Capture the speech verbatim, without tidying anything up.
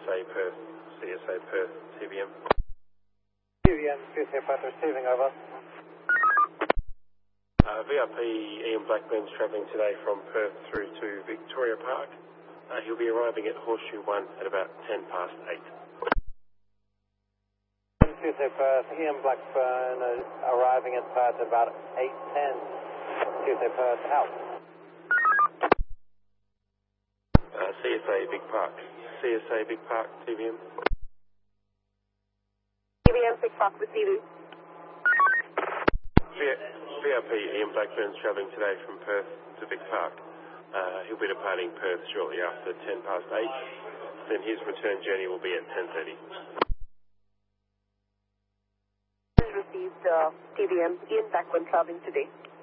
A Perth, C S A Perth, T V M. T V M, C S A Perth receiving, over. Uh, V I P Ian Blackburn's travelling today from Perth through to Victoria Park. Uh, he'll be arriving at Horseshoe one at about ten past eight. C S A Perth, Ian Blackburn uh, arriving at Perth about eight ten. C S A Perth, out. Uh, C S A Big Park, C S A Big Park, T V M. T V M, Big Park receiving. V I P Ian Blackburn's travelling today from Perth to Vic Park. Uh, he'll be departing Perth shortly after ten past eight. Then his return journey will be at ten thirty. Received uh, T V M, Ian Blackburn travelling today.